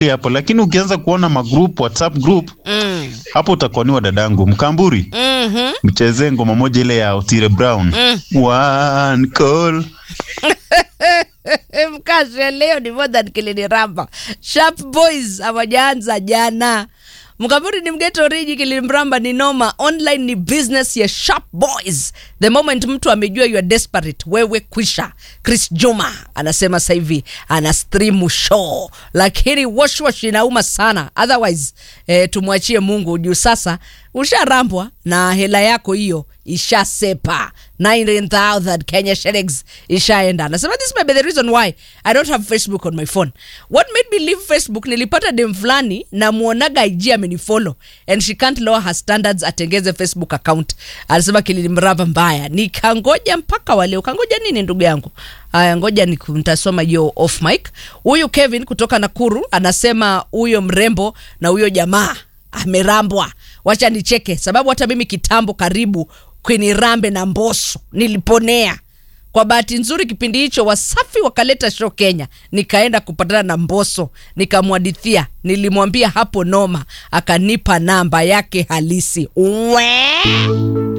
hapo, lakini ukianza kuona magroup, WhatsApp group, hapo utakuwa dadangu Mkamburi. Mcheze ngoma moja ile ya Otile Brown. One call. Mkashe leo ni more than kilini ramba. Sharp Boys hawajaanza jana. Mkamburi ni mgeto riji, Kilimramba ni noma, online ni business ya Sharp Boys. The moment mtu amejua you are desperate, wewe kwisha. Chris Juma anasema sasa hivi ana stream show, lakini wash inauma sana. Otherwise tumwachie Mungu juu sasa usharambwa na hela yako hiyo ishasepa. 19,000 Kenya shillings ishaenda. Nasema this may be the reason why I don't have Facebook on my phone. What made me leave Facebook, nilipata dem fulani na muonaga IG amenifollow and she can't lower her standards atengeze Facebook account. Anasema Kilimramba mbaya. Nikangoja mpaka wale. Ukangoja nini ndugu yangu? Aya, ngoja nitasoma hiyo off mic. Huyu Kevin kutoka Nakuru anasema huyo mrembo na huyo jamaa amerambwa. Wacha nicheke sababu hata mimi kitambo karibu kwenye Rambe na Mbosso niliponea. Kwa bahati nzuri kipindi hicho Wasafi wakaleta show Kenya, nikaenda kupatana na Mbosso, nikamwadithia, nilimwambia hapo noma, akanipa namba yake halisi.